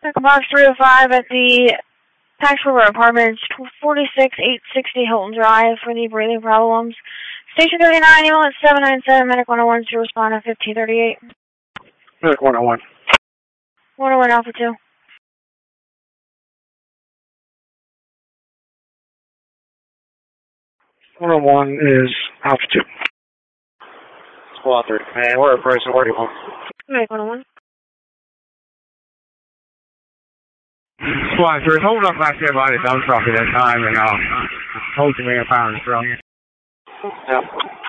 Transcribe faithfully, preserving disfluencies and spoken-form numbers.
Box three oh five at the Pax River Apartments, forty-six eight sixty Hilton Drive for the breathing problems. Station thirty-nine, ambulance seven nine seven, medic one oh one to respond at fifteen thirty-eight. Medic one oh one. one oh one Alpha two. one oh one is Alpha two. Squad three. Man, we're at person forty-one. Medic one oh one. Squad three, hold up back there by the dump truck at that time and uh, hold your man pounds, bro. Yeah.